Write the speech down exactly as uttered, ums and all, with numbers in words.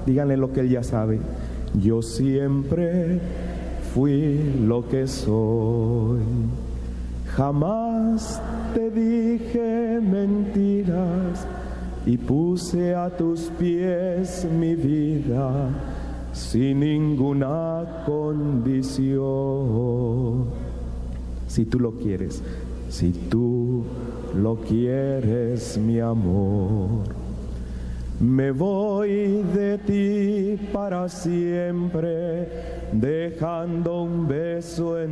Díganle lo que él ya sabe. Yo siempre fui lo que soy. Jamás te dije mentiras y puse a tus pies mi vida sin ninguna condición. Si tú lo quieres, si tú lo quieres, mi amor, me voy de ti para siempre, dejando un beso en